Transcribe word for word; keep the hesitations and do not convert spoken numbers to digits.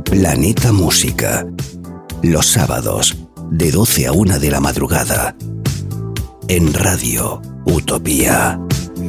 Planeta Música. Los sábados, de doce a una de la madrugada. En Radio Utopía.